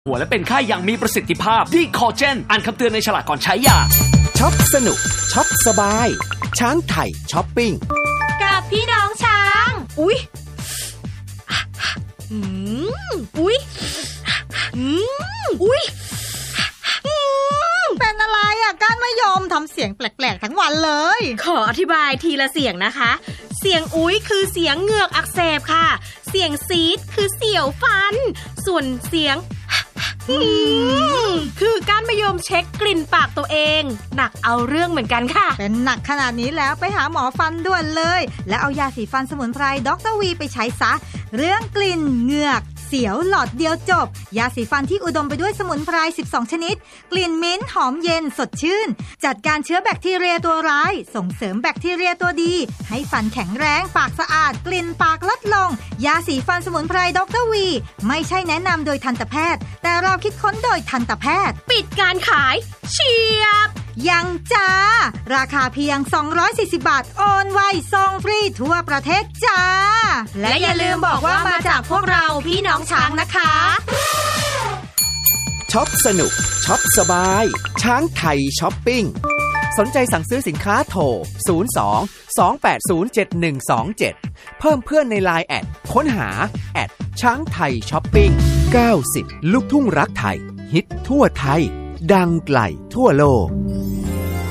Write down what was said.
หัวและเป็นไข้อย่างมีประสิทธิภาพดีคอเจนอ่านคำเตือนในฉลากก่อนใช้ยาช็อปสนุกช็อปสบายช้างไทยช้อปปิ้งกับพี่น้องช้างอุ๊ยอุ๊ยอุ๊ยเป็นอะไรอ่ะก้านมะยมทำเสียงแปลกๆทั้งวันเลยขออธิบายทีละเสียงนะคะเสียงอุ๊ยคือเสียงเหงือกอักเสบค่ะเสียงซีดคือเสียวฟันส่วนเสียงคือก้านมะยมเช็คกลิ่นปากตัวเองหนักเอาเรื่องเหมือนกันค่ะเป็นหนักขนาดนี้แล้วไปหาหมอฟันด่วนเลยแล้วเอายาสีฟันสมุนไพรดร.วีไปใช้ซะเรื่องกลิ่นเหงือกเสียวหลอดเดียวจบยาสีฟันที่อุดมไปด้วยสมุนไพร12ชนิดกลิ่นมิ้นท์หอมเย็นสดชื่นจัดการเชื้อแบคทีเรียตัวร้ายส่งเสริมแบคทีเรียตัวดีให้ฟันแข็งแรงปากสะอาดกลิ่นปากลดลงยาสีฟันสมุนไพรดร.วีไม่ใช่แนะนำโดยทันตแพทย์แต่เราคิดค้นโดยทันตแพทย์ปิดการขายเฉียบยังจ้าราคาเพียง240บาทโอนไวส่งฟรีทั่วประเทศจ้าและอย่าลืมบอกว่ามาจากพวกเราพี่น้องช้างนะคะช็อปสนุกช็อปสบายช้างไทยช้อปปิ้งสนใจสั่งซื้อสินค้าโทร02-2807127เพิ่มเพื่อนใน LINE แอดค้นหาช้างไทยช้อปปิ้ง90ลูกทุ่งรักไทยฮิตทั่วไทยดังไกลทั่วโลก